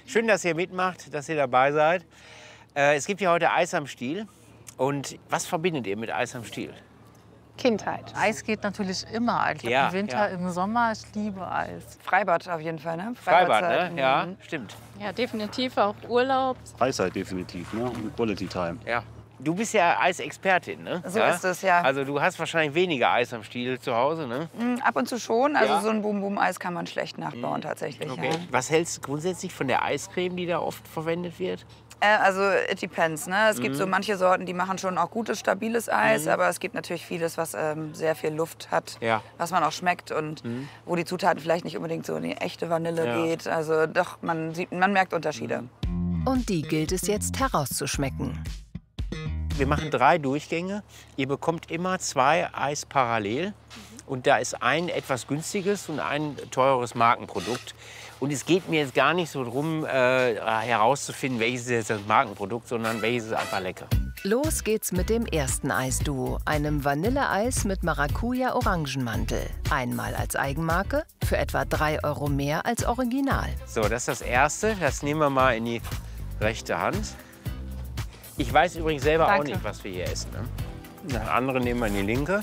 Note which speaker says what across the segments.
Speaker 1: Schön, dass ihr mitmacht, dass ihr dabei seid. Es gibt ja heute Eis am Stiel. Und was verbindet ihr mit Eis am Stiel?
Speaker 2: Kindheit.
Speaker 3: Eis geht natürlich immer. Ich
Speaker 1: Ja,
Speaker 3: Im Winter, im Sommer, ich liebe Eis.
Speaker 4: Freibad auf jeden Fall, ne?
Speaker 1: Freibad,
Speaker 4: Freibadzeit.
Speaker 1: ne? Ja, stimmt.
Speaker 5: Ja, definitiv auch Urlaub.
Speaker 6: Freizeit definitiv, ne? Und Quality Time.
Speaker 1: Ja. Du bist ja Eisexpertin, ne?
Speaker 4: So ist es, ja.
Speaker 1: Also du hast wahrscheinlich weniger Eis am Stiel zu Hause, ne?
Speaker 4: Ab und zu schon. Also
Speaker 1: Ja.
Speaker 4: so ein Boom-Boom-Eis kann man schlecht nachbauen tatsächlich.
Speaker 1: Okay.
Speaker 4: Ja.
Speaker 1: Was hältst du grundsätzlich von der Eiscreme, die da oft verwendet wird?
Speaker 4: Also it depends, ne? Es gibt so manche Sorten, die machen schon auch gutes, stabiles Eis, aber es gibt natürlich vieles, was sehr viel Luft hat,
Speaker 1: Ja.
Speaker 4: was man auch schmeckt und wo die Zutaten vielleicht nicht unbedingt so in die echte Vanille
Speaker 1: Ja.
Speaker 4: geht. Also doch, man merkt Unterschiede.
Speaker 7: Und die gilt es jetzt herauszuschmecken.
Speaker 1: Wir machen 3 Durchgänge. Ihr bekommt immer 2 Eis parallel. Und da ist ein etwas günstiges und ein teures Markenprodukt. Und es geht mir jetzt gar nicht so darum, herauszufinden, welches ist jetzt das Markenprodukt, sondern welches ist einfach lecker.
Speaker 7: Los geht's mit dem ersten Eisduo, einem Vanilleeis mit Maracuja-Orangenmantel. Einmal als Eigenmarke, für etwa 3 € mehr als Original.
Speaker 1: So, das ist das erste. Das nehmen wir mal in die rechte Hand. Ich weiß übrigens selber auch
Speaker 2: Danke.
Speaker 1: nicht, was wir hier essen. Ne? Das andere nehmen wir in die linke.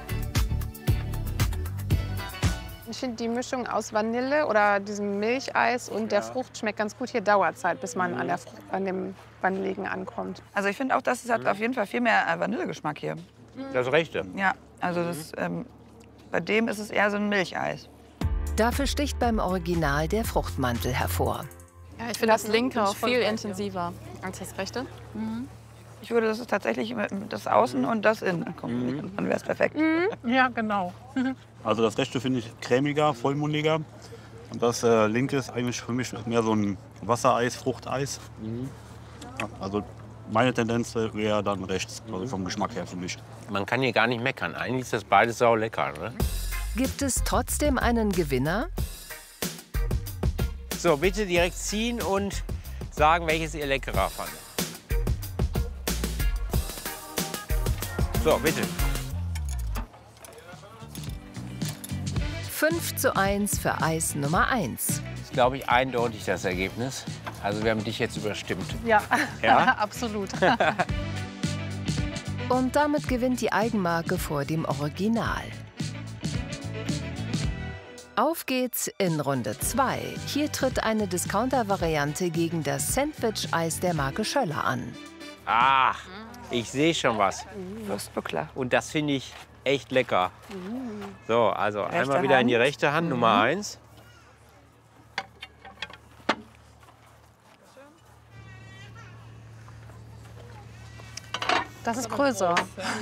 Speaker 2: Ich finde die Mischung aus Vanille oder diesem Milcheis und der Frucht schmeckt ganz gut. Hier dauert es halt, bis man an dem Vanilligen ankommt.
Speaker 4: Also ich finde auch, das hat auf jeden Fall viel mehr Vanillegeschmack hier.
Speaker 1: Das rechte.
Speaker 4: Ja, also das, bei dem ist es eher so ein Milcheis.
Speaker 7: Dafür sticht beim Original der Fruchtmantel hervor.
Speaker 5: Ja, ich finde das linke
Speaker 2: bin ich
Speaker 5: auch
Speaker 2: voll
Speaker 5: viel
Speaker 2: bei dir.
Speaker 5: intensiver als das rechte.
Speaker 4: Ich würde das ist tatsächlich das Außen und das Innen kombinieren. Dann wäre es perfekt.
Speaker 2: Ja, genau.
Speaker 6: Also das rechte finde ich cremiger, vollmundiger. Und das linke ist eigentlich für mich mehr so ein Wassereis, Fruchteis. Ja, also meine Tendenz wäre dann rechts, also vom Geschmack her für mich.
Speaker 1: Man kann hier gar nicht meckern. Eigentlich ist das beides sau lecker. Ne?
Speaker 7: Gibt es trotzdem einen Gewinner?
Speaker 1: So, bitte direkt ziehen und sagen, welches ihr leckerer fandet. So, bitte.
Speaker 7: 5:1 für Eis Nummer 1.
Speaker 1: Das ist, glaube ich, eindeutig das Ergebnis. Also wir haben dich jetzt überstimmt.
Speaker 2: Ja,
Speaker 1: Ja?
Speaker 2: absolut.
Speaker 7: Und damit gewinnt die Eigenmarke vor dem Original. Auf geht's in Runde 2. Hier tritt eine Discounter-Variante gegen das Sandwich-Eis der Marke Schöller an.
Speaker 1: Ach, ich sehe schon was.
Speaker 4: Wurstbuckler.
Speaker 1: Und das finde ich echt lecker. So, also
Speaker 4: Rechte
Speaker 1: einmal wieder in die
Speaker 4: Hand.
Speaker 1: rechte Hand, Nummer 1.
Speaker 2: Das ist größer.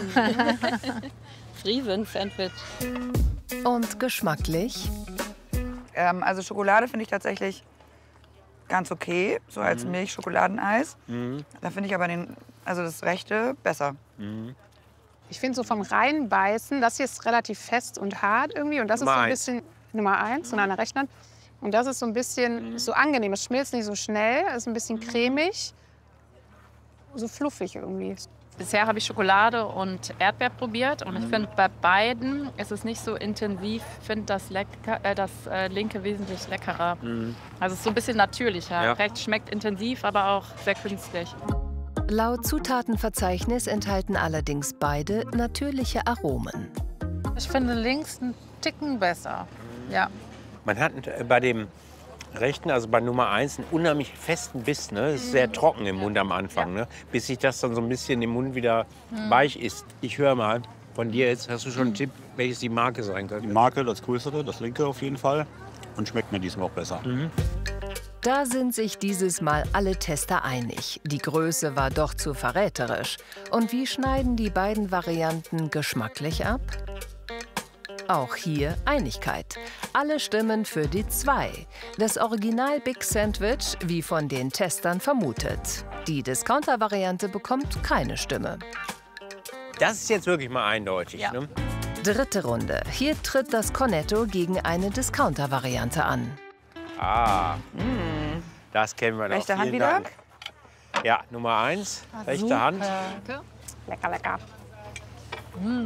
Speaker 5: Friesen-Sandwich.
Speaker 7: Und geschmacklich?
Speaker 4: Also Schokolade finde ich tatsächlich ganz okay, so als Milchschokoladeneis. Da finde ich aber das rechte besser.
Speaker 2: Ich finde so vom Reinbeißen, das hier ist relativ fest und hart irgendwie. Und das ist so
Speaker 1: Nummer
Speaker 2: ein
Speaker 1: eins.
Speaker 2: bisschen Nummer 1 und an der rechten Hand. Und das ist so ein bisschen so angenehm. Es schmilzt nicht so schnell, es ist ein bisschen cremig. So fluffig irgendwie.
Speaker 5: Bisher habe ich Schokolade und Erdbeer probiert und ich finde, bei beiden ist es nicht so intensiv. Ich finde das linke wesentlich leckerer. Also es ist so ein bisschen natürlicher.
Speaker 1: Ja.
Speaker 5: Rechts schmeckt intensiv, aber auch sehr künstlich.
Speaker 7: Laut Zutatenverzeichnis enthalten allerdings beide natürliche Aromen.
Speaker 3: Ich finde links einen Ticken besser. Ja.
Speaker 1: Man hat bei dem rechten, also bei Nummer 1, einen unheimlich festen Biss. Ne? Es ist sehr trocken im Mund am Anfang, ne? Bis sich das dann so ein bisschen im Mund wieder weich ist. Ich höre mal von dir jetzt, hast du schon einen Tipp, welches die Marke sein
Speaker 6: Die
Speaker 1: könnte?
Speaker 6: Marke, das größere, das linke auf jeden Fall. Und schmeckt mir diesmal auch besser.
Speaker 7: Da sind sich dieses Mal alle Tester einig. Die Größe war doch zu verräterisch. Und wie schneiden die beiden Varianten geschmacklich ab? Auch hier Einigkeit. Alle stimmen für die 2. Das Original Big Sandwich, wie von den Testern vermutet. Die Discounter-Variante bekommt keine Stimme.
Speaker 1: Das ist jetzt wirklich mal eindeutig.
Speaker 5: Ja.
Speaker 1: Ne?
Speaker 7: Dritte Runde. Hier tritt das Cornetto gegen eine Discounter-Variante an.
Speaker 1: Ah, das kennen wir doch.
Speaker 4: Rechte Hand
Speaker 1: Vielen
Speaker 4: wieder?
Speaker 1: Dank. Ja, Nummer 1, rechte Hand.
Speaker 2: Lecker, lecker.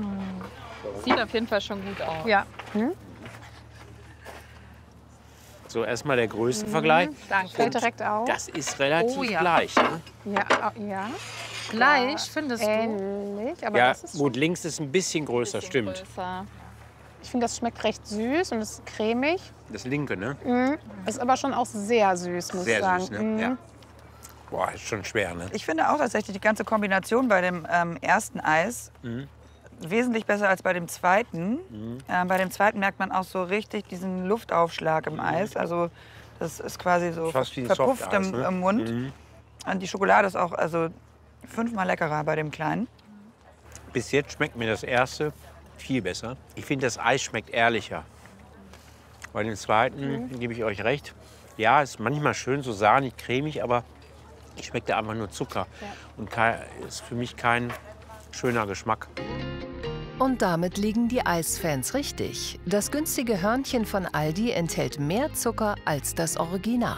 Speaker 5: Sieht auf jeden Fall schon gut aus.
Speaker 2: Ja.
Speaker 1: So, erstmal der Größenvergleich.
Speaker 3: Danke.
Speaker 2: Fällt direkt auf.
Speaker 1: Das ist relativ
Speaker 3: Oh ja.
Speaker 1: gleich. Ne?
Speaker 2: Ja.
Speaker 3: Gleich, findest du?
Speaker 2: Ähnlich, aber
Speaker 1: Ja,
Speaker 2: das ist
Speaker 1: gut, links ist ein bisschen größer, stimmt.
Speaker 5: Größer.
Speaker 2: ich finde, das schmeckt recht süß und ist cremig.
Speaker 1: Das linke, ne?
Speaker 2: Ist aber schon auch sehr süß, muss ich
Speaker 1: Sehr
Speaker 2: sagen.
Speaker 1: süß, ne? Ja. Boah, ist schon schwer, ne?
Speaker 4: Ich finde auch tatsächlich die ganze Kombination bei dem ersten Eis wesentlich besser als bei dem zweiten. Bei dem zweiten merkt man auch so richtig diesen Luftaufschlag im Eis. Also das ist quasi so
Speaker 1: Fast wie ein
Speaker 4: verpufft
Speaker 1: Softeis, ne?
Speaker 4: im Mund. Und die Schokolade ist auch also 5-mal leckerer bei dem kleinen.
Speaker 1: Bis jetzt schmeckt mir das erste viel besser. Ich finde, das Eis schmeckt ehrlicher. Bei dem zweiten gebe ich euch recht. Ja, ist manchmal schön so sahnig, cremig, aber ich schmecke da einfach nur Zucker. Und ist für mich kein schöner Geschmack.
Speaker 7: Und damit liegen die Eisfans richtig. Das günstige Hörnchen von Aldi enthält mehr Zucker als das Original.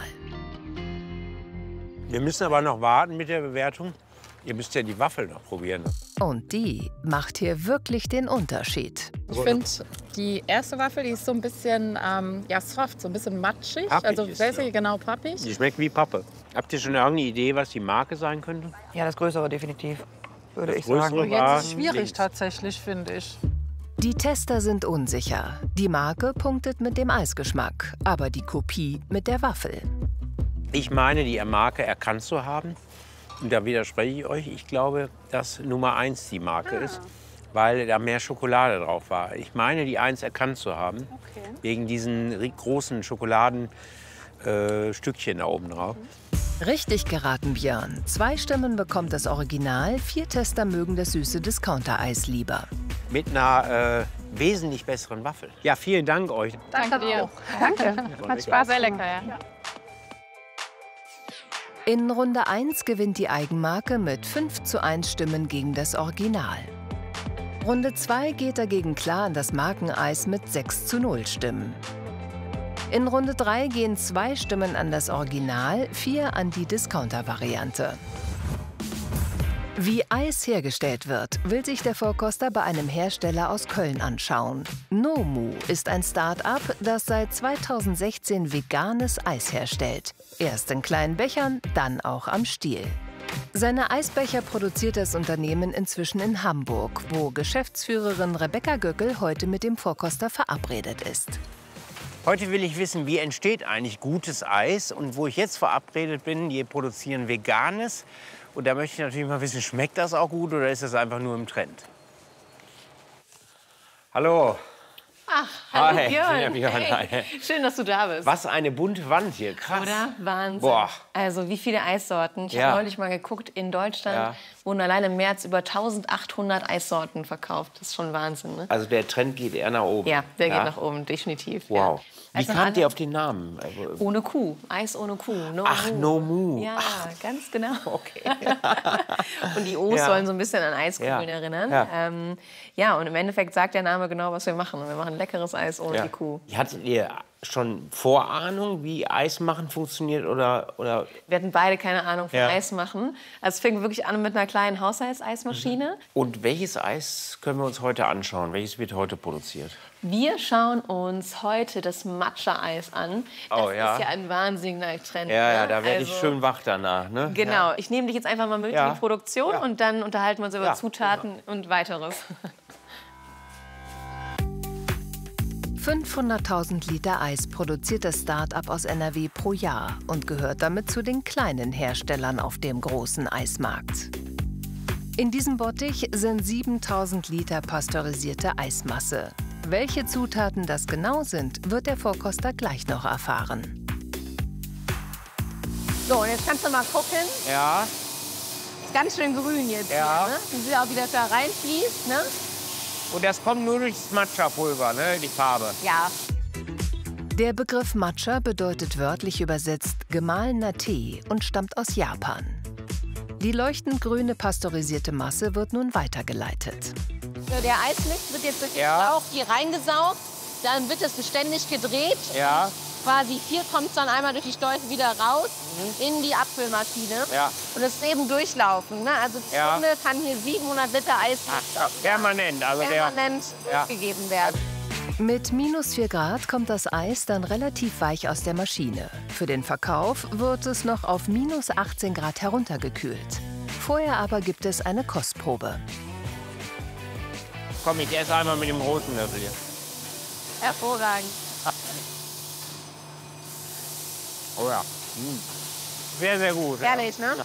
Speaker 1: Wir müssen aber noch warten mit der Bewertung. Ihr müsst ja die Waffel noch probieren.
Speaker 7: Und die macht hier wirklich den Unterschied.
Speaker 5: Ich finde, die erste Waffel, die ist so ein bisschen ja, soft, so ein bisschen matschig.
Speaker 1: Pappig
Speaker 5: Also
Speaker 1: ist
Speaker 5: sehr,
Speaker 1: die.
Speaker 5: sehr genau pappig.
Speaker 1: Die schmeckt wie Pappe. Habt ihr schon irgendeine Idee, was die Marke sein könnte?
Speaker 4: Ja, das Größere definitiv, würde ich
Speaker 1: Größere
Speaker 4: sagen.
Speaker 1: war
Speaker 3: Jetzt ist schwierig
Speaker 1: links.
Speaker 3: tatsächlich, finde ich.
Speaker 7: Die Tester sind unsicher. Die Marke punktet mit dem Eisgeschmack, aber die Kopie mit der Waffel.
Speaker 1: Ich meine, die Marke erkannt zu haben. Und da widerspreche ich euch. Ich glaube, dass Nummer 1 die Marke ist, weil da mehr Schokolade drauf war. Ich meine, die 1 erkannt zu haben, wegen diesen großen Schokoladenstückchen da oben drauf.
Speaker 7: Richtig geraten, Björn. 2 Stimmen bekommt das Original, 4 Tester mögen das süße Discounter-Eis lieber.
Speaker 1: Mit einer wesentlich besseren Waffel. Ja, vielen Dank euch.
Speaker 5: Danke dir.
Speaker 2: Danke. Hat Spaß
Speaker 5: Sehr
Speaker 2: gemacht.
Speaker 5: lecker, ja.
Speaker 7: In Runde 1 gewinnt die Eigenmarke mit 5:1 Stimmen gegen das Original. Runde 2 geht dagegen klar an das Markeneis mit 6:0 Stimmen. In Runde 3 gehen 2 Stimmen an das Original, 4 an die Discounter-Variante. Wie Eis hergestellt wird, will sich der Vorkoster bei einem Hersteller aus Köln anschauen. Nomu ist ein Start-up, das seit 2016 veganes Eis herstellt. Erst in kleinen Bechern, dann auch am Stiel. Seine Eisbecher produziert das Unternehmen inzwischen in Hamburg, wo Geschäftsführerin Rebecca Göckel heute mit dem Vorkoster verabredet ist.
Speaker 1: Heute will ich wissen, wie entsteht eigentlich gutes Eis. Und wo ich jetzt verabredet bin, die produzieren Veganes. Und da möchte ich natürlich mal wissen, schmeckt das auch gut oder ist das einfach nur im Trend? Hallo.
Speaker 8: Ach, hallo
Speaker 1: Hi.
Speaker 8: Björn.
Speaker 1: Ja, Björn,
Speaker 8: Hey.
Speaker 1: hi.
Speaker 8: Schön, dass du da bist.
Speaker 1: Was eine bunte Wand hier, krass.
Speaker 8: Oder? Wahnsinn.
Speaker 1: Boah.
Speaker 8: Also wie viele Eissorten. Ich
Speaker 1: Ja.
Speaker 8: habe neulich mal geguckt, in Deutschland
Speaker 1: Ja.
Speaker 8: wurden allein im März über 1800 Eissorten verkauft. Das ist schon Wahnsinn, ne?
Speaker 1: Also der Trend geht eher nach oben.
Speaker 8: Ja, der geht nach oben, definitiv.
Speaker 1: Wow.
Speaker 8: Ja.
Speaker 1: Wie
Speaker 8: Also
Speaker 1: kamt
Speaker 8: alle-
Speaker 1: ihr auf den Namen? Also,
Speaker 8: Ohne Kuh. Eis ohne Kuh. No
Speaker 1: Ach,
Speaker 8: Mu.
Speaker 1: Nomu.
Speaker 8: Ja, ganz genau.
Speaker 1: Okay.
Speaker 8: Und die O's
Speaker 1: Ja.
Speaker 8: sollen so ein bisschen an Eiskugeln
Speaker 1: Ja.
Speaker 8: erinnern.
Speaker 1: Ja.
Speaker 8: Ja, und im Endeffekt sagt der Name genau, was wir machen. Wir machen leckeres Eis ohne die Kuh.
Speaker 1: Hattet ihr schon Vorahnung, wie Eis machen funktioniert? Oder?
Speaker 8: Wir hatten beide keine Ahnung von
Speaker 1: Ja.
Speaker 8: Eis machen. Also es fing wirklich an mit einer kleinen Haushaltseismaschine.
Speaker 1: Und welches Eis können wir uns heute anschauen? Welches wird heute produziert?
Speaker 8: Wir schauen uns heute das Matcha-Eis an. Das
Speaker 1: Oh, ja.
Speaker 8: ist ja ein wahnsinniger Trend.
Speaker 1: Ja, ja,
Speaker 8: ne?
Speaker 1: da werde ich
Speaker 8: Also,
Speaker 1: schön wach danach. Ne?
Speaker 8: Genau. Ich nehme dich jetzt einfach mal mit
Speaker 1: Ja.
Speaker 8: in die Produktion
Speaker 1: Ja.
Speaker 8: und dann unterhalten wir uns über
Speaker 1: Ja,
Speaker 8: Zutaten und weiteres.
Speaker 7: 500.000 Liter Eis produziert das Start-up aus NRW pro Jahr und gehört damit zu den kleinen Herstellern auf dem großen Eismarkt. In diesem Bottich sind 7.000 Liter pasteurisierte Eismasse. Welche Zutaten das genau sind, wird der Vorkoster gleich noch erfahren.
Speaker 9: So, und jetzt kannst du mal gucken.
Speaker 1: Ja.
Speaker 9: Ist ganz schön grün jetzt
Speaker 1: Ja.
Speaker 9: hier, ne? Du siehst auch, wie das da reinfließt, ne?
Speaker 1: Und das kommt nur durchs Matcha-Pulver, ne? Die Farbe.
Speaker 9: Ja.
Speaker 7: Der Begriff Matcha bedeutet wörtlich übersetzt gemahlener Tee und stammt aus Japan. Die leuchtend grüne pasteurisierte Masse wird nun weitergeleitet.
Speaker 9: So, der Eismix wird jetzt durch den
Speaker 1: Ja.
Speaker 9: Schlauch hier reingesaugt. Dann wird es beständig gedreht.
Speaker 1: Ja.
Speaker 9: Quasi hier kommt es dann einmal durch die Schläuche wieder raus in die Abfüllmaschine.
Speaker 1: Ja.
Speaker 9: Und es ist eben durchlaufen. Ne? Also die
Speaker 1: Ja.
Speaker 9: Stunde kann hier 700 Liter Eis
Speaker 1: Permanent. Also
Speaker 9: permanent
Speaker 1: Ja.
Speaker 9: gegeben werden.
Speaker 7: Mit -4 Grad kommt das Eis dann relativ weich aus der Maschine. Für den Verkauf wird es noch auf -18 Grad heruntergekühlt. Vorher aber gibt es eine Kostprobe.
Speaker 1: Komm, ich esse einmal mit dem großen Löffel hier.
Speaker 9: Hervorragend.
Speaker 1: Oh ja. Sehr, sehr gut.
Speaker 9: Herrlich, ne?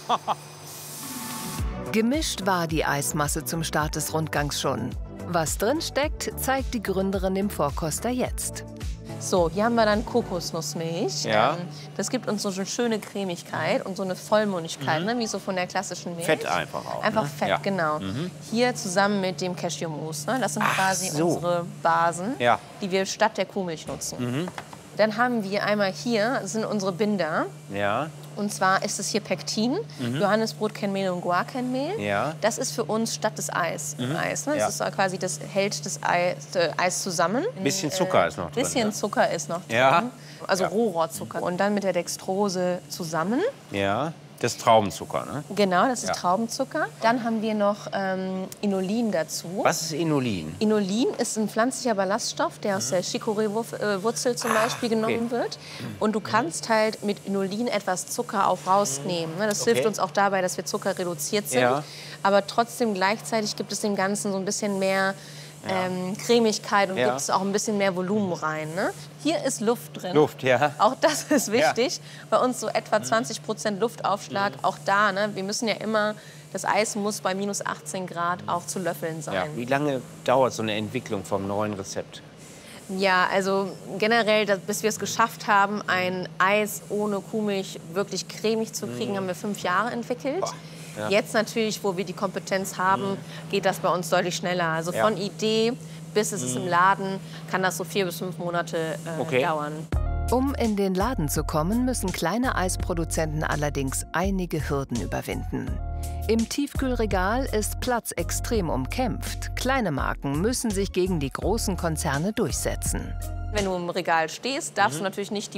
Speaker 7: Gemischt war die Eismasse zum Start des Rundgangs schon. Was drin steckt, zeigt die Gründerin dem Vorkoster jetzt.
Speaker 8: So, hier haben wir dann Kokosnussmilch.
Speaker 1: Ja.
Speaker 8: Das gibt uns so eine schöne Cremigkeit und so eine Vollmundigkeit, ne, wie so von der klassischen Milch.
Speaker 1: Fett einfach auch.
Speaker 8: Einfach
Speaker 1: ne?
Speaker 8: Fett,
Speaker 1: ja.
Speaker 8: genau. Hier zusammen mit dem Cashewmus. Ne? Das sind quasi
Speaker 1: so.
Speaker 8: unsere Basen,
Speaker 1: Ja.
Speaker 8: die wir statt der Kuhmilch nutzen. Dann haben wir einmal hier, das sind unsere Binder.
Speaker 1: Ja.
Speaker 8: Und zwar ist es hier Pektin, Johannisbrotkernmehl und Guarkernmehl.
Speaker 1: Ja.
Speaker 8: Das ist für uns statt des Eis. Eis, ne?
Speaker 1: Ja.
Speaker 8: Das ist quasi, das hält das Eis zusammen.
Speaker 1: Ein bisschen Zucker ist noch drin.
Speaker 8: Bisschen
Speaker 1: Ne?
Speaker 8: Zucker ist noch drin.
Speaker 1: Ja.
Speaker 8: Also
Speaker 1: Ja.
Speaker 8: Rohrohrzucker. Und dann mit der Dextrose zusammen.
Speaker 1: Ja. Das ist Traubenzucker, ne?
Speaker 8: Genau, das ist
Speaker 1: Ja.
Speaker 8: Traubenzucker. Dann haben wir noch Inulin dazu.
Speaker 1: Was ist Inulin?
Speaker 8: Inulin ist ein pflanzlicher Ballaststoff, der aus der Chicorée-Wurzel zum Beispiel genommen wird. Und du kannst halt mit Inulin etwas Zucker auch rausnehmen. Ne? Das hilft uns auch dabei, dass wir Zucker reduziert sind.
Speaker 1: Ja.
Speaker 8: Aber trotzdem gleichzeitig gibt es dem Ganzen so ein bisschen mehr Cremigkeit und
Speaker 1: Ja.
Speaker 8: gibt es auch ein bisschen mehr Volumen rein. Ne? Hier ist Luft drin.
Speaker 1: Luft, ja.
Speaker 8: Auch das ist wichtig. Bei uns so etwa 20% Luftaufschlag. Auch da, ne? Wir müssen ja immer, das Eis muss bei -18 Grad auch zu löffeln sein.
Speaker 1: Ja. Wie lange dauert so eine Entwicklung vom neuen Rezept?
Speaker 8: Ja, also generell, bis wir es geschafft haben, ein Eis ohne Kuhmilch wirklich cremig zu kriegen, haben wir 5 Jahre entwickelt.
Speaker 1: Ja.
Speaker 8: Jetzt natürlich, wo wir die Kompetenz haben, geht das bei uns deutlich schneller. Also
Speaker 1: Ja.
Speaker 8: von Idee bis es ist im Laden, kann das so 4 bis 5 Monate dauern.
Speaker 7: Um in den Laden zu kommen, müssen kleine Eisproduzenten allerdings einige Hürden überwinden. Im Tiefkühlregal ist Platz extrem umkämpft. Kleine Marken müssen sich gegen die großen Konzerne durchsetzen.
Speaker 8: Wenn du im Regal stehst, darfst du natürlich nicht die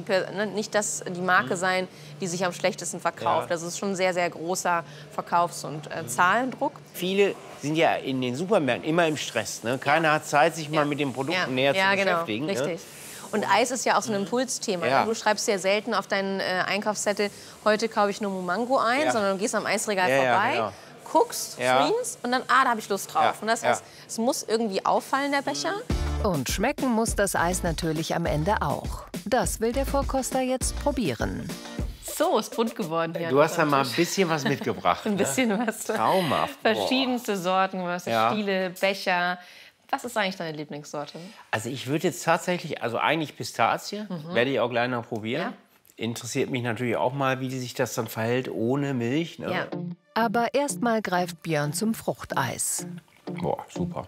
Speaker 8: Marke sein, die sich am schlechtesten verkauft.
Speaker 1: Ja.
Speaker 8: Das ist schon ein sehr, sehr großer Verkaufs- und Zahlendruck.
Speaker 1: Viele sind ja in den Supermärkten immer im Stress. Ne? Keiner hat Zeit, sich mal mit den Produkten näher zu beschäftigen.
Speaker 8: Genau, richtig. Und Eis ist ja auch so ein Impulsthema.
Speaker 1: Ja.
Speaker 8: Du schreibst ja selten auf deinen Einkaufszettel, heute kaufe ich nur Momango ein,
Speaker 1: Ja.
Speaker 8: sondern du gehst am Eisregal
Speaker 1: Ja,
Speaker 8: vorbei,
Speaker 1: genau.
Speaker 8: guckst, screenst und dann, da habe ich Lust drauf.
Speaker 1: Ja,
Speaker 8: Und das heißt, es muss irgendwie auffallen, der Becher.
Speaker 7: Und schmecken muss das Eis natürlich am Ende auch. Das will der Vorkoster jetzt probieren.
Speaker 8: So, ist bunt geworden hier.
Speaker 1: Du hast da mal ein bisschen was mitgebracht.
Speaker 8: Ein bisschen was.
Speaker 1: Traumhaft.
Speaker 8: Verschiedenste Sorten, was
Speaker 1: Ja.
Speaker 8: Stiele, Becher. Was ist eigentlich deine Lieblingssorte?
Speaker 1: Also ich würde jetzt tatsächlich, also eigentlich Pistazie, werde ich auch gleich noch probieren.
Speaker 8: Ja.
Speaker 1: Interessiert mich natürlich auch mal, wie sich das dann verhält ohne Milch. Ne?
Speaker 8: Ja.
Speaker 7: Aber erstmal greift Björn zum Fruchteis.
Speaker 1: Boah, super.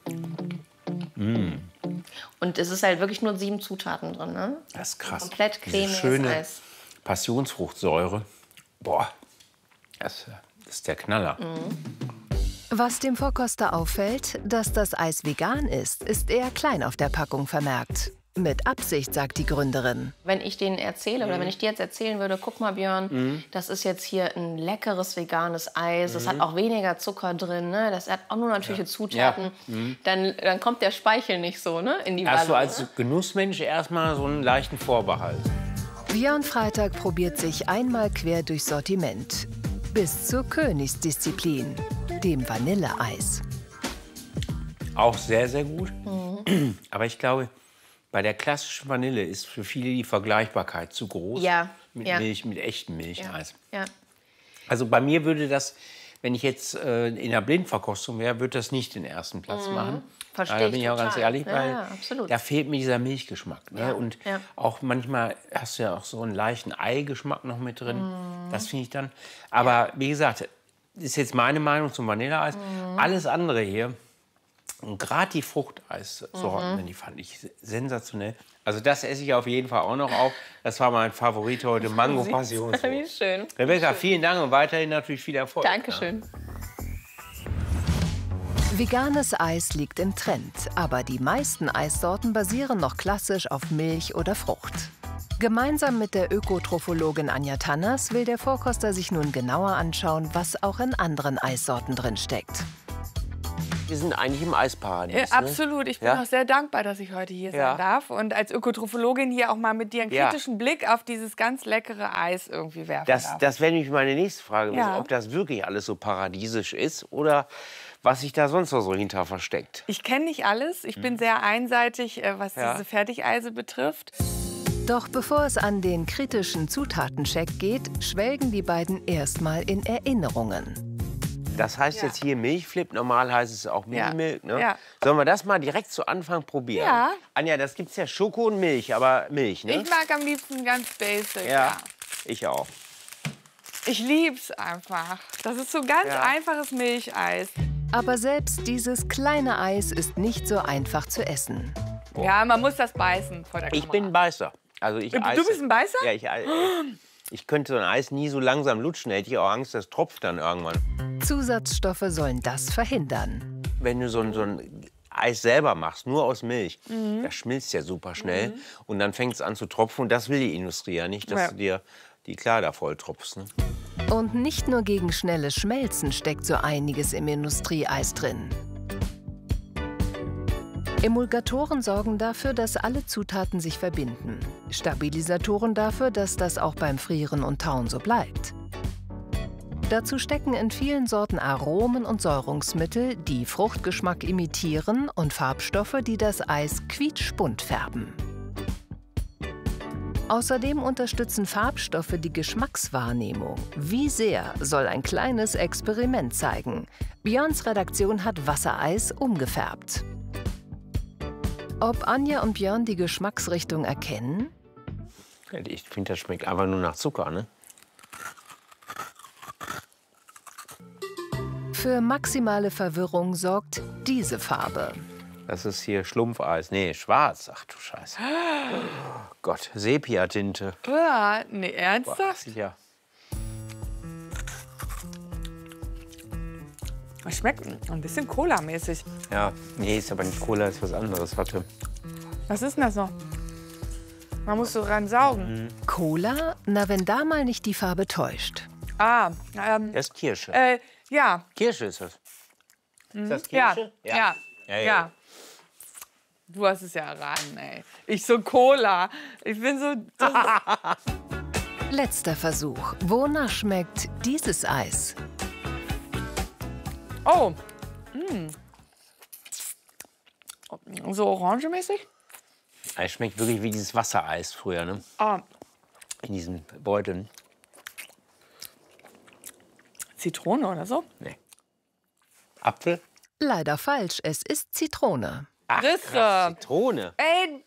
Speaker 8: Und es ist halt wirklich nur 7 Zutaten drin, ne?
Speaker 1: Das ist krass.
Speaker 8: Komplett
Speaker 1: Diese
Speaker 8: cremiges
Speaker 1: schöne
Speaker 8: Eis.
Speaker 1: Passionsfruchtsäure. Boah, das ist der Knaller.
Speaker 7: Was dem Vorkoster auffällt, dass das Eis vegan ist eher klein auf der Packung vermerkt. Mit Absicht, sagt die Gründerin.
Speaker 8: Wenn ich denen erzähle oder wenn ich dir jetzt erzählen würde, guck mal Björn, das ist jetzt hier ein leckeres veganes Eis, das hat auch weniger Zucker drin, ne? Das hat auch nur natürliche Zutaten, dann kommt der Speichel nicht so, ne, in die
Speaker 1: Hast du
Speaker 8: Wanne,
Speaker 1: als Genussmensch erstmal so einen leichten Vorbehalt?
Speaker 7: Björn Freitag probiert sich einmal quer durchs Sortiment. Bis zur Königsdisziplin, dem Vanilleeis.
Speaker 1: Auch sehr, sehr gut. Aber ich glaube, bei der klassischen Vanille ist für viele die Vergleichbarkeit zu groß.
Speaker 8: Ja,
Speaker 1: Mit
Speaker 8: ja.
Speaker 1: Milch, mit echtem Milcheis.
Speaker 8: Ja.
Speaker 1: Also bei mir würde das, wenn ich jetzt in der Blindverkostung wäre, würde das nicht den ersten Platz machen.
Speaker 8: Verstehe
Speaker 1: Da
Speaker 8: ich
Speaker 1: bin ich auch ganz
Speaker 8: total.
Speaker 1: ehrlich,
Speaker 8: Ja,
Speaker 1: weil
Speaker 8: ja, absolut.
Speaker 1: da fehlt mir dieser Milchgeschmack. Ne?
Speaker 8: Ja,
Speaker 1: Und
Speaker 8: ja.
Speaker 1: auch manchmal hast du ja auch so einen leichten Eigeschmack noch mit drin. Das finde ich dann. Aber wie gesagt, ist jetzt meine Meinung zum Vanilleeis. Alles andere hier, und gerade die Fruchteissorten, die fand ich sensationell. Also das esse ich auf jeden Fall auch noch auf. Das war mein Favorit heute, Mango
Speaker 8: Wie
Speaker 1: Passionsfrucht.
Speaker 8: schön.
Speaker 1: Rebecca, vielen Dank und weiterhin natürlich viel Erfolg.
Speaker 8: Dankeschön.
Speaker 7: Veganes Eis liegt im Trend, aber die meisten Eissorten basieren noch klassisch auf Milch oder Frucht. Gemeinsam mit der Ökotrophologin Anja Tanners will der Vorkoster sich nun genauer anschauen, was auch in anderen Eissorten drin steckt.
Speaker 1: Wir sind eigentlich im Eisparadies. Ne?
Speaker 4: Absolut. Ich bin auch sehr dankbar, dass ich heute hier sein darf und als Ökotrophologin hier auch mal mit dir einen kritischen Blick auf dieses ganz leckere Eis irgendwie werfen darf.
Speaker 1: Das wäre nämlich meine nächste Frage, ob das wirklich alles so paradiesisch ist oder was sich da sonst noch so hinter versteckt.
Speaker 4: Ich kenne nicht alles. Ich bin sehr einseitig, was diese Fertigeise betrifft.
Speaker 7: Doch bevor es an den kritischen Zutatencheck geht, schwelgen die beiden erstmal in Erinnerungen.
Speaker 1: Das heißt jetzt hier Milchflip, normal heißt es auch Minimilk. Ne?
Speaker 4: Ja.
Speaker 1: Sollen wir das mal direkt zu Anfang probieren?
Speaker 4: Ja.
Speaker 1: Anja, das gibt's ja Schoko und Milch, aber Milch, ne?
Speaker 4: Ich mag am liebsten ganz basic.
Speaker 1: Ja, ich auch.
Speaker 4: Ich lieb's einfach. Das ist so ganz einfaches Milcheis.
Speaker 7: Aber selbst dieses kleine Eis ist nicht so einfach zu essen.
Speaker 4: Ja, man muss das beißen vor der Kamera.
Speaker 1: Ich bin ein Beißer. Also ich
Speaker 4: Du bist ein Beißer?
Speaker 1: Ja, ich könnte so ein Eis nie so langsam lutschen. Hätte ich auch Angst, das tropft dann irgendwann.
Speaker 7: Zusatzstoffe sollen das verhindern.
Speaker 1: Wenn du so ein Eis selber machst, nur aus Milch, das schmilzt ja super schnell. Und dann fängt es an zu tropfen. Und das will die Industrie ja nicht, dass du dir die Kleider voll tropfst. Ne?
Speaker 7: Und nicht nur gegen schnelles Schmelzen steckt so einiges im Industrieeis drin. Emulgatoren sorgen dafür, dass alle Zutaten sich verbinden. Stabilisatoren dafür, dass das auch beim Frieren und Tauen so bleibt. Dazu stecken in vielen Sorten Aromen und Säurungsmittel, die Fruchtgeschmack imitieren und Farbstoffe, die das Eis quietschbunt färben. Außerdem unterstützen Farbstoffe die Geschmackswahrnehmung. Wie sehr, soll ein kleines Experiment zeigen. Björns Redaktion hat Wassereis umgefärbt. Ob Anja und Björn die Geschmacksrichtung erkennen?
Speaker 1: Ich finde, das schmeckt einfach nur nach Zucker, ne?
Speaker 7: Für maximale Verwirrung sorgt diese Farbe.
Speaker 1: Das ist hier Schlumpfeis. Nee, schwarz. Ach du Scheiße. Oh Gott, Sepia-Tinte.
Speaker 4: Ja, nee, ernsthaft?
Speaker 1: Ja.
Speaker 4: Das schmeckt ein bisschen Cola-mäßig.
Speaker 1: Ja, nee, ist aber nicht Cola, ist was anderes. Warte.
Speaker 4: Was ist denn das noch? Man muss so ran saugen.
Speaker 7: Cola? Na, wenn da mal nicht die Farbe täuscht.
Speaker 4: Ah,
Speaker 1: Das ist Kirsche.
Speaker 4: ja.
Speaker 1: Kirsche ist das. Ist das
Speaker 4: Ja,
Speaker 1: Kirsche?
Speaker 4: ja. Du hast es ja erraten, ey. Ich so Cola. Ich bin so...
Speaker 7: Letzter Versuch. Wonach schmeckt dieses Eis?
Speaker 4: Oh. So orangemäßig?
Speaker 1: Es schmeckt wirklich wie dieses Wassereis früher, ne?
Speaker 4: Ah.
Speaker 1: In diesen Beuteln.
Speaker 4: Zitrone oder so?
Speaker 1: Nee. Apfel?
Speaker 7: Leider falsch, es ist Zitrone.
Speaker 1: Ach, krass, Zitrone.
Speaker 4: Ey,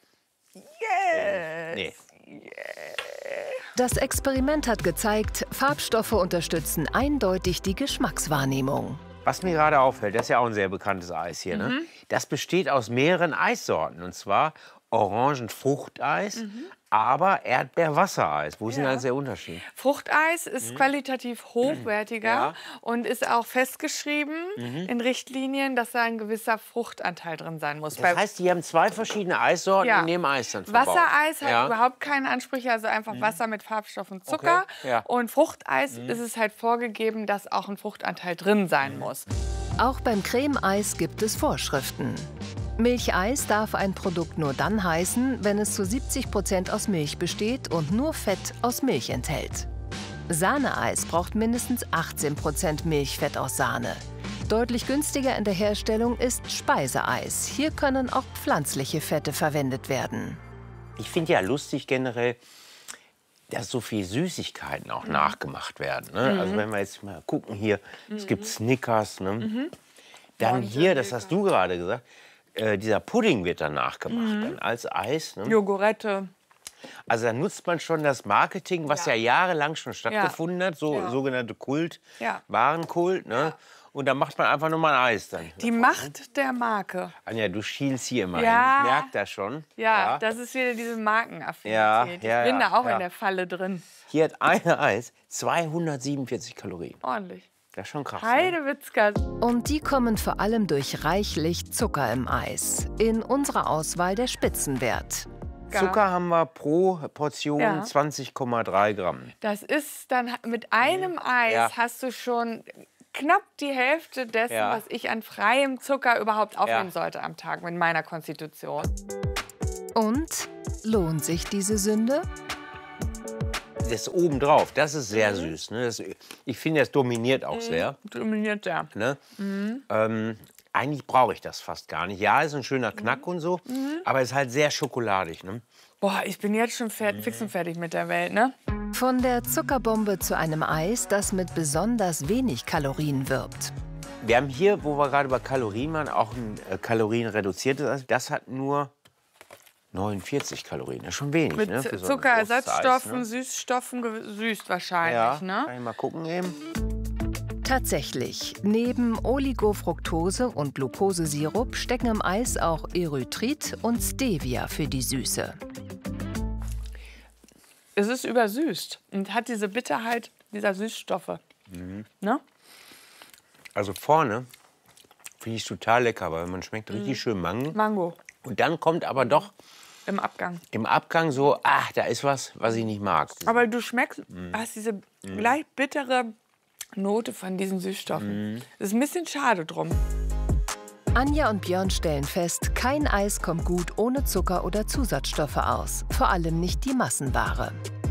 Speaker 4: yes.
Speaker 1: Nee.
Speaker 7: Das Experiment hat gezeigt, Farbstoffe unterstützen eindeutig die Geschmackswahrnehmung.
Speaker 1: Was mir gerade auffällt, das ist ja auch ein sehr bekanntes Eis hier, ne? Das besteht aus mehreren Eissorten. Und zwar Orangenfruchteis, aber Erdbeerwassereis. Wo ist denn da der Unterschied?
Speaker 4: Fruchteis ist qualitativ hochwertiger und ist auch festgeschrieben in Richtlinien, dass da ein gewisser Fruchtanteil drin sein muss.
Speaker 1: Das heißt, die haben zwei verschiedene Eissorten in dem Eis dann verbaut.
Speaker 4: Wassereis hat überhaupt keine Ansprüche, also einfach Wasser mit Farbstoff und Zucker.
Speaker 1: Okay. Ja.
Speaker 4: Und Fruchteis ist es halt vorgegeben, dass auch ein Fruchtanteil drin sein muss.
Speaker 7: Auch beim Cremeeis gibt es Vorschriften. Milcheis darf ein Produkt nur dann heißen, wenn es zu 70% aus Milch besteht und nur Fett aus Milch enthält. Sahneeis braucht mindestens 18% Milchfett aus Sahne. Deutlich günstiger in der Herstellung ist Speiseeis. Hier können auch pflanzliche Fette verwendet werden.
Speaker 1: Ich finde ja lustig generell, dass so viel Süßigkeiten auch nachgemacht werden. Ne? Also wenn wir jetzt mal gucken hier, es gibt Snickers. Ne? Dann hier, das hast du gerade gesagt, dieser Pudding wird dann nachgemacht, dann als Eis. Ne?
Speaker 4: Jogurette.
Speaker 1: Also da nutzt man schon das Marketing, was ja jahrelang schon stattgefunden hat, so sogenannte Kult, Warenkult. Ne? Und da macht man einfach nur mal ein Eis dann.
Speaker 4: Die Macht der Marke.
Speaker 1: Anja, du schielst hier immer
Speaker 4: Ja.
Speaker 1: hin. Ich merke das schon.
Speaker 4: Ja, das ist wieder diese Markenaffinität.
Speaker 1: Ja,
Speaker 4: ich bin da auch in der Falle drin.
Speaker 1: Hier hat eine Eis 247 Kalorien.
Speaker 4: Ordentlich.
Speaker 1: Das ist schon krass. Ne?
Speaker 4: Heidewitzka.
Speaker 7: Und die kommen vor allem durch reichlich Zucker im Eis. In unserer Auswahl der Spitzenwert.
Speaker 1: Zucker haben wir pro Portion 20,3 Gramm.
Speaker 4: Das ist dann mit einem Eis hast du schon knapp die Hälfte dessen,
Speaker 1: Ja.
Speaker 4: was ich an freiem Zucker überhaupt aufnehmen sollte am Tag mit meiner Konstitution.
Speaker 7: Und lohnt sich diese Sünde?
Speaker 1: Das obendrauf, das ist sehr süß. Ne? Ich finde, das dominiert auch sehr.
Speaker 4: Dominiert ja.
Speaker 1: Ne? Eigentlich brauche ich das fast gar nicht. Ja, ist ein schöner Knack und so, aber es ist halt sehr schokoladig. Ne?
Speaker 4: Boah, ich bin jetzt schon fix und fertig mit der Welt, ne?
Speaker 7: Von der Zuckerbombe zu einem Eis, das mit besonders wenig Kalorien wirbt.
Speaker 1: Wir haben hier, wo wir gerade über Kalorien waren, auch ein kalorienreduziertes Eis. Das hat nur 49 Kalorien. Das ist schon wenig.
Speaker 4: Mit
Speaker 1: Ne? Für so ein
Speaker 4: Zuckerersatzstoffen,
Speaker 1: großes Eis, ne?
Speaker 4: Süßstoffen, gesüßt wahrscheinlich,
Speaker 1: Ja,
Speaker 4: ne?
Speaker 1: kann ich mal gucken eben.
Speaker 7: Tatsächlich, neben Oligofructose und Glukosesirup stecken im Eis auch Erythrit und Stevia für die Süße.
Speaker 4: Es ist übersüßt und hat diese Bitterheit dieser Süßstoffe. Ne?
Speaker 1: Also vorne finde ich total lecker, weil man schmeckt richtig schön
Speaker 4: Mango
Speaker 1: Und dann kommt aber doch
Speaker 4: im Abgang.
Speaker 1: im Abgang so, ach, da ist was ich nicht mag.
Speaker 4: Aber du schmeckst, hast diese leicht bittere Note von diesen Süßstoffen. Das ist ein bisschen schade drum.
Speaker 7: Anja und Björn stellen fest, kein Eis kommt gut ohne Zucker oder Zusatzstoffe aus. Vor allem nicht die Massenware.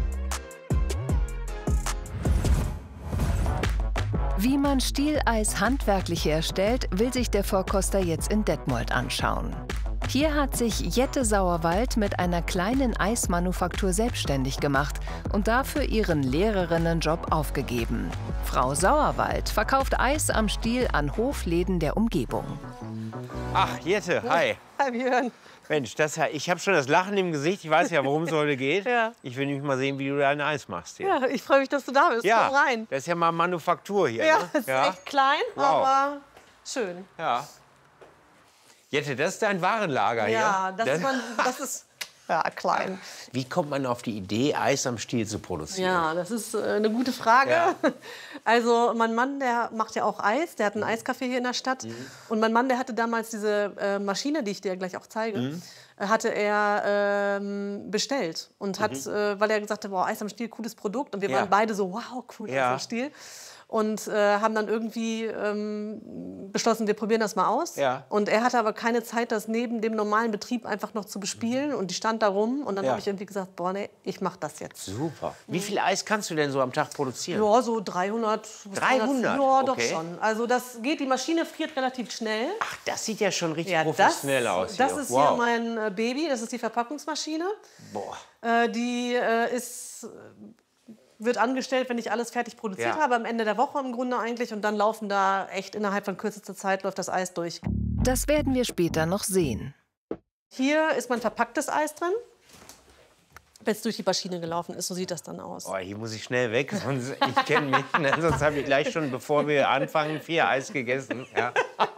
Speaker 7: Wie man Stieleis handwerklich herstellt, will sich der Vorkoster jetzt in Detmold anschauen. Hier hat sich Jette Sauerwald mit einer kleinen Eismanufaktur selbstständig gemacht und dafür ihren Lehrerinnenjob aufgegeben. Frau Sauerwald verkauft Eis am Stiel an Hofläden der Umgebung.
Speaker 1: Ach, Jette, hi.
Speaker 10: Hi Björn.
Speaker 1: Mensch, ich habe schon das Lachen im Gesicht. Ich weiß ja, worum es heute geht.
Speaker 10: Ja.
Speaker 1: Ich will nämlich mal sehen, wie du dein Eis machst hier.
Speaker 10: Ja, ich freue mich, dass du da bist.
Speaker 1: Ja,
Speaker 10: Komm rein.
Speaker 1: das ist ja mal Manufaktur hier.
Speaker 10: Ja,
Speaker 1: ne?
Speaker 10: es ist echt klein,
Speaker 1: Wow.
Speaker 10: aber schön.
Speaker 1: Ja. Jette, das ist dein Warenlager
Speaker 10: Ja,
Speaker 1: hier.
Speaker 10: das ist ja, klein.
Speaker 1: Wie kommt man auf die Idee, Eis am Stiel zu produzieren?
Speaker 10: Ja, das ist eine gute Frage.
Speaker 1: Ja.
Speaker 10: Also mein Mann, der macht ja auch Eis. Der hat einen Eiscafé hier in der Stadt. Und mein Mann, der hatte damals diese Maschine, die ich dir gleich auch zeige, hatte er bestellt. Und hat, weil er gesagt hat, wow, Eis am Stiel, cooles Produkt. Und wir waren beide so, wow, cool, Eis am Stiel. Und haben dann irgendwie beschlossen, wir probieren das mal aus.
Speaker 1: Ja.
Speaker 10: Und er hatte aber keine Zeit, das neben dem normalen Betrieb einfach noch zu bespielen. Und die stand da rum. Und dann habe ich irgendwie gesagt, boah, nee, ich mache das jetzt.
Speaker 1: Super. Wie viel Eis kannst du denn so am Tag produzieren?
Speaker 10: Ja, so 300.
Speaker 1: 300?
Speaker 10: Ja, doch
Speaker 1: Okay.
Speaker 10: schon. Also das geht, die Maschine friert relativ schnell.
Speaker 1: Ach, das sieht ja schon richtig
Speaker 10: Ja,
Speaker 1: professionell aus.
Speaker 10: das
Speaker 1: hier.
Speaker 10: ist
Speaker 1: Wow.
Speaker 10: hier mein Baby, das ist die Verpackungsmaschine.
Speaker 1: Boah.
Speaker 10: Die wird angestellt, wenn ich alles fertig produziert habe, am Ende der Woche im Grunde eigentlich. Und dann laufen da echt innerhalb von kürzester Zeit läuft das Eis durch.
Speaker 7: Das werden wir später noch sehen.
Speaker 10: Hier ist mein verpacktes Eis drin. Wenn es durch die Maschine gelaufen ist, so sieht das dann aus.
Speaker 1: Oh, hier muss ich schnell weg, sonst, ich kenne mich, ne? Sonst habe ich gleich schon, bevor wir anfangen, 4 Eis gegessen. Ja,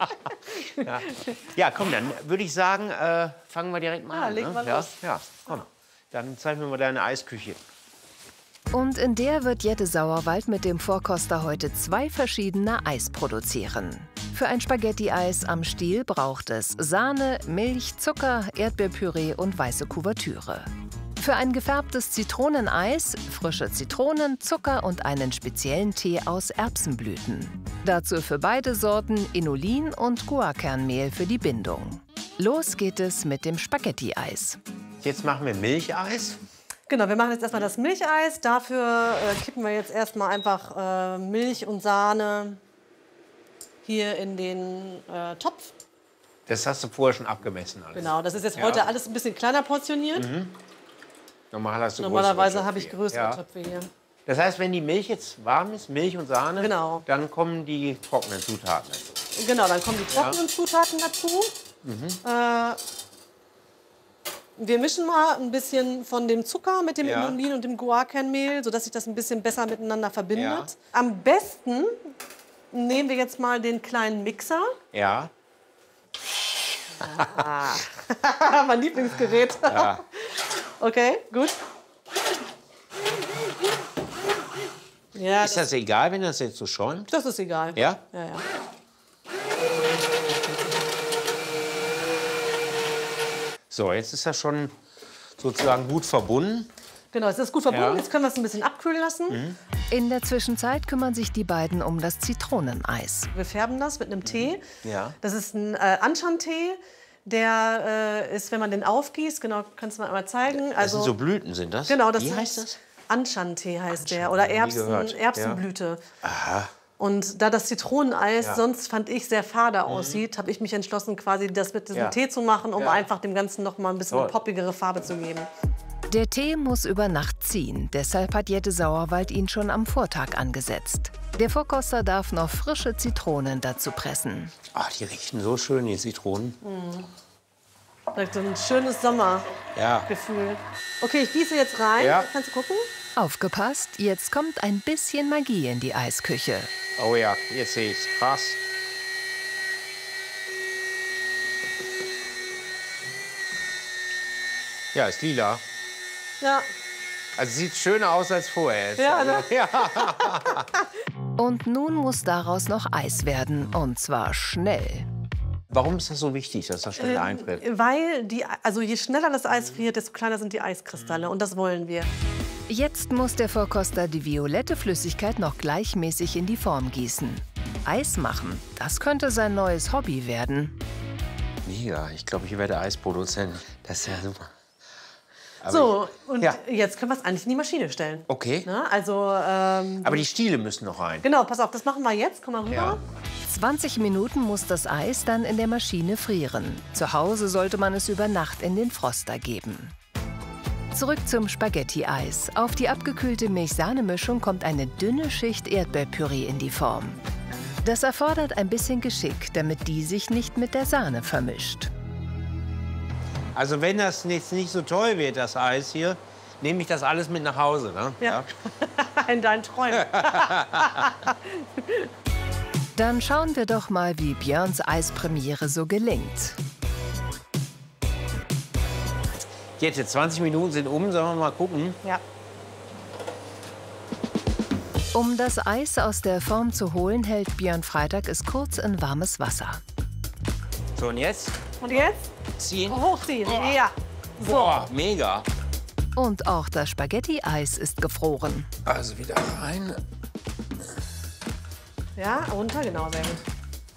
Speaker 1: ja komm, dann würde ich sagen, fangen wir direkt mal an.
Speaker 10: legen wir
Speaker 1: Ne?
Speaker 10: los.
Speaker 1: Ja, komm. Dann zeig mir mal deine Eisküche.
Speaker 7: Und in der wird Jette Sauerwald mit dem Vorkoster heute 2 verschiedene Eis produzieren. Für ein Spaghetti-Eis am Stiel braucht es Sahne, Milch, Zucker, Erdbeerpüree und weiße Kuvertüre. Für ein gefärbtes Zitroneneis frische Zitronen, Zucker und einen speziellen Tee aus Erbsenblüten. Dazu für beide Sorten Inulin und Guarkernmehl für die Bindung. Los geht es mit dem Spaghetti-Eis.
Speaker 1: Jetzt machen wir Milcheis.
Speaker 10: Genau, wir machen jetzt erstmal das Milcheis. Dafür kippen wir jetzt erstmal einfach Milch und Sahne hier in den Topf.
Speaker 1: Das hast du vorher schon abgemessen alles.
Speaker 10: Genau, das ist jetzt heute alles ein bisschen kleiner portioniert. Normalerweise habe ich größere Töpfe hier.
Speaker 1: Das heißt, wenn die Milch jetzt warm ist, Milch und Sahne,
Speaker 10: Genau.
Speaker 1: dann kommen die trockenen Zutaten dazu.
Speaker 10: Genau, dann kommen die trockenen Zutaten dazu. Wir mischen mal ein bisschen von dem Zucker mit dem Inulin und dem Guarkernmehl, sodass sich das ein bisschen besser miteinander verbindet.
Speaker 1: Ja.
Speaker 10: Am besten nehmen wir jetzt mal den kleinen Mixer.
Speaker 1: Ja.
Speaker 10: Mein Lieblingsgerät.
Speaker 1: Ja.
Speaker 10: Okay, gut. Ja,
Speaker 1: Ist das egal, wenn das jetzt so schäumt?
Speaker 10: das ist egal.
Speaker 1: Ja?
Speaker 10: Ja, ja.
Speaker 1: So, jetzt ist das schon sozusagen gut verbunden.
Speaker 10: Genau, es ist gut verbunden.
Speaker 1: Ja.
Speaker 10: Jetzt können wir es ein bisschen abkühlen lassen.
Speaker 7: In der Zwischenzeit kümmern sich die beiden um das Zitroneneis.
Speaker 10: Wir färben das mit einem Tee.
Speaker 1: Ja.
Speaker 10: Das ist ein Anshan-Tee. Der ist, wenn man den aufgießt, genau, kannst du mal einmal zeigen.
Speaker 1: Das
Speaker 10: Also,
Speaker 1: sind so Blüten, sind das?
Speaker 10: genau, das
Speaker 1: Wie
Speaker 10: ist
Speaker 1: heißt das?
Speaker 10: Anshan-Tee heißt der. Oder
Speaker 1: nie gehört.
Speaker 10: Erbsenblüte.
Speaker 1: Aha.
Speaker 10: Und da das Zitroneneis
Speaker 1: Ja.
Speaker 10: sonst, fand ich, sehr fade aussieht, habe ich mich entschlossen, quasi das mit diesem Tee zu machen, um einfach dem Ganzen noch mal ein bisschen eine poppigere Farbe zu geben.
Speaker 7: Der Tee muss über Nacht ziehen, deshalb hat Jette Sauerwald ihn schon am Vortag angesetzt. Der Vorkoster darf noch frische Zitronen dazu pressen.
Speaker 1: Ach, die riechen so schön, die Zitronen.
Speaker 10: So ein schönes Sommergefühl.
Speaker 1: Ja.
Speaker 10: Okay, ich gieße jetzt rein.
Speaker 1: Ja.
Speaker 10: Kannst du gucken?
Speaker 7: Aufgepasst, jetzt kommt ein bisschen Magie in die Eisküche.
Speaker 1: Oh ja, jetzt sehe ich's. Krass. Ja, ist lila.
Speaker 10: Ja.
Speaker 1: Also sieht schöner aus als vorher.
Speaker 10: Ja,
Speaker 1: also,
Speaker 10: ne?
Speaker 1: ja.
Speaker 7: Und nun muss daraus noch Eis werden, und zwar schnell.
Speaker 1: Warum ist das so wichtig, dass das schnell einfriert?
Speaker 10: Weil also je schneller das Eis friert, desto kleiner sind die Eiskristalle. Und das wollen wir.
Speaker 7: Jetzt muss der Vorkoster die violette Flüssigkeit noch gleichmäßig in die Form gießen. Eis machen, das könnte sein neues Hobby werden.
Speaker 1: Mega, ich glaube, ich werde Eisproduzent. Das ist ja super. Aber
Speaker 10: So, und
Speaker 1: ja.
Speaker 10: jetzt können wir es eigentlich in die Maschine stellen.
Speaker 1: Okay.
Speaker 10: Ne? Also,
Speaker 1: Aber die Stiele müssen noch rein.
Speaker 10: genau, pass auf, das machen wir jetzt. Komm mal rüber.
Speaker 1: Ja.
Speaker 7: 20 Minuten muss das Eis dann in der Maschine frieren. Zu Hause sollte man es über Nacht in den Froster geben. Zurück zum Spaghetti-Eis. Auf die abgekühlte Milch-Sahne-Mischung kommt eine dünne Schicht Erdbeerpüree in die Form. Das erfordert ein bisschen Geschick, damit die sich nicht mit der Sahne vermischt.
Speaker 1: Also wenn das jetzt nicht so toll wird, das Eis hier, nehme ich das alles mit nach Hause. Ne?
Speaker 10: Ja. In deinen Träumen.
Speaker 7: Dann schauen wir doch mal, wie Björns Eispremiere so gelingt.
Speaker 1: Jette, 20 Minuten sind um, sollen wir mal gucken?
Speaker 10: Ja.
Speaker 7: Um das Eis aus der Form zu holen, hält Björn Freitag es kurz in warmes Wasser.
Speaker 1: So, und jetzt?
Speaker 10: Und jetzt?
Speaker 1: Ziehen.
Speaker 10: Hochziehen. Ja.
Speaker 1: Boah, mega.
Speaker 7: Und auch das Spaghetti-Eis ist gefroren.
Speaker 1: Also wieder rein.
Speaker 10: Ja, runter, genau, sehr gut.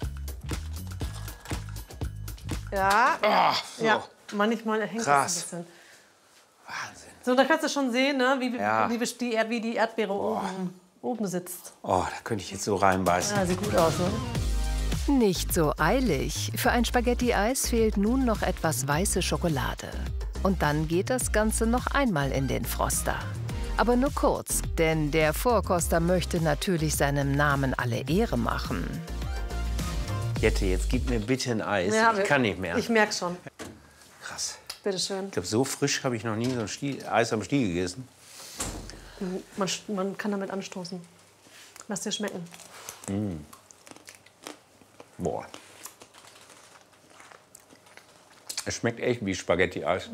Speaker 10: Ja.
Speaker 1: Ach, so.
Speaker 10: Ja, manchmal hängt
Speaker 1: Krass.
Speaker 10: das ein bisschen.
Speaker 1: Wahnsinn.
Speaker 10: So, da kannst du schon sehen, ne, wie
Speaker 1: Ja.
Speaker 10: wie die Erdbeere oben sitzt.
Speaker 1: Oh, da könnte ich jetzt so reinbeißen.
Speaker 10: Ja, sieht gut aus, ne?
Speaker 7: Nicht so eilig. Für ein Spaghetti-Eis fehlt nun noch etwas weiße Schokolade. Und dann geht das Ganze noch einmal in den Froster. Aber nur kurz, denn der Vorkoster möchte natürlich seinem Namen alle Ehre machen.
Speaker 1: Jette, jetzt gib mir bitte ein Eis.
Speaker 10: Ja,
Speaker 1: ich kann nicht mehr.
Speaker 10: Ich merke schon.
Speaker 1: Krass.
Speaker 10: Bitte schön.
Speaker 1: Ich glaube, so frisch habe ich noch nie so ein Eis am Stiel gegessen.
Speaker 10: Man kann damit anstoßen. Lass dir schmecken.
Speaker 1: Boah. Es schmeckt echt wie Spaghetti-Eis.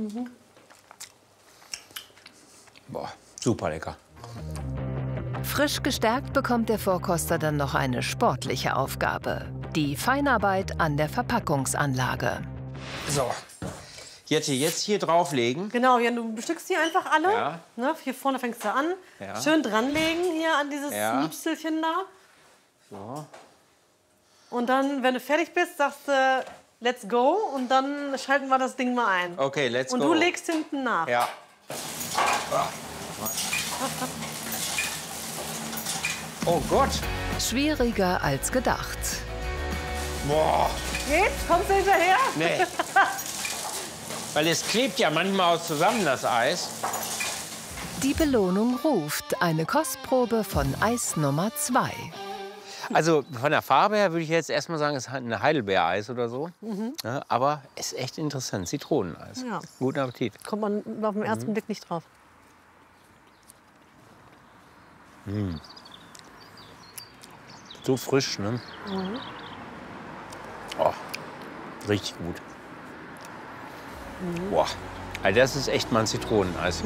Speaker 1: Boah, super lecker.
Speaker 7: Frisch gestärkt bekommt der Vorkoster dann noch eine sportliche Aufgabe. Die Feinarbeit an der Verpackungsanlage.
Speaker 1: So. Jette, jetzt hier drauflegen.
Speaker 10: Genau, ja, du bestückst die einfach alle.
Speaker 1: Ja.
Speaker 10: Ne, hier vorne fängst du an.
Speaker 1: Ja.
Speaker 10: Schön dranlegen hier an dieses
Speaker 1: Ja.
Speaker 10: Nüpselchen da.
Speaker 1: So.
Speaker 10: Und dann, wenn du fertig bist, sagst du, let's go. Und dann schalten wir das Ding mal ein.
Speaker 1: Okay, let's go.
Speaker 10: Und du legst hinten nach.
Speaker 1: Ja. Oh Gott.
Speaker 7: Schwieriger als gedacht.
Speaker 1: Boah.
Speaker 10: Geht's? Kommst du hinterher?
Speaker 1: Nee. Weil es klebt ja manchmal auch zusammen, das Eis.
Speaker 7: Die Belohnung ruft. Eine Kostprobe von Eis Nummer 2.
Speaker 1: Also von der Farbe her würde ich jetzt erstmal sagen, es ist ein Heidelbeereis oder so. Ja, aber es ist echt interessant. Zitroneneis.
Speaker 10: Ja.
Speaker 1: Guten Appetit.
Speaker 10: Kommt man auf den ersten Blick nicht drauf.
Speaker 1: So frisch, ne? Oh, richtig gut. Boah, also das ist echt mal ein Zitroneneis.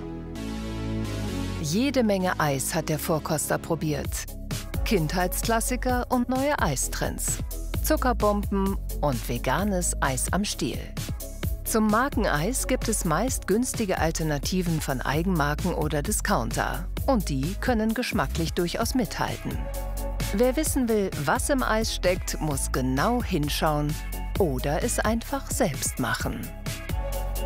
Speaker 7: Jede Menge Eis hat der Vorkoster probiert. Kindheitsklassiker und neue Eistrends. Zuckerbomben und veganes Eis am Stiel. Zum Markeneis gibt es meist günstige Alternativen von Eigenmarken oder Discounter. Und die können geschmacklich durchaus mithalten. Wer wissen will, was im Eis steckt, muss genau hinschauen oder es einfach selbst machen.